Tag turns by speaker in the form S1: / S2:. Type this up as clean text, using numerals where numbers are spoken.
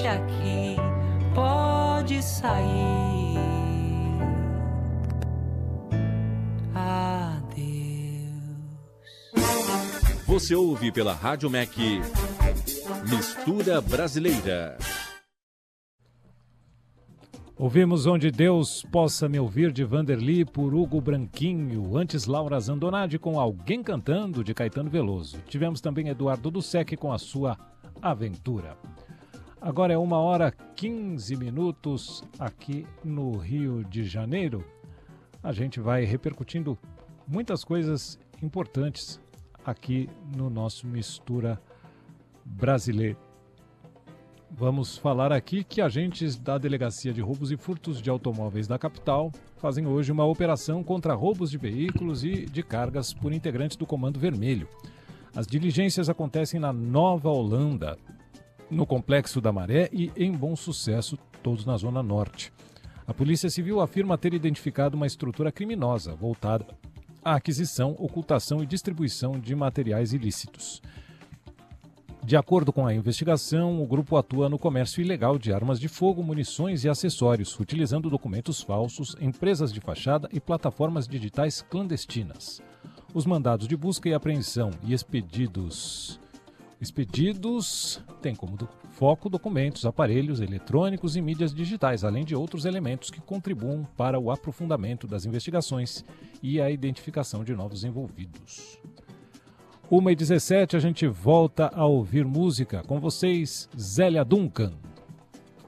S1: daqui pode sair. Adeus.
S2: Você ouve pela Rádio MEC Mistura Brasileira.
S3: Ouvimos Onde Deus Possa Me Ouvir, de Vanderly, por Hugo Branquinho. Antes, Laura Zandonade com Alguém Cantando, de Caetano Veloso. Tivemos também Eduardo Dussek com a sua Aventura. Agora é 1h15 aqui no Rio de Janeiro. A gente vai repercutindo muitas coisas importantes aqui no nosso Mistura Brasileira. Vamos falar aqui que agentes da Delegacia de Roubos e Furtos de Automóveis da capital fazem hoje uma operação contra roubos de veículos e de cargas por integrantes do Comando Vermelho. As diligências acontecem na Nova Holanda, no Complexo da Maré e em Bom Sucesso, todos na Zona Norte. A Polícia Civil afirma ter identificado uma estrutura criminosa voltada à aquisição, ocultação e distribuição de materiais ilícitos. De acordo com a investigação, o grupo atua no comércio ilegal de armas de fogo, munições e acessórios, utilizando documentos falsos, empresas de fachada e plataformas digitais clandestinas. Os mandados de busca e apreensão e expedidos têm como foco documentos, aparelhos eletrônicos e mídias digitais, além de outros elementos que contribuam para o aprofundamento das investigações e a identificação de novos envolvidos. 1h17, a gente volta a ouvir música. Com vocês, Zélia Duncan.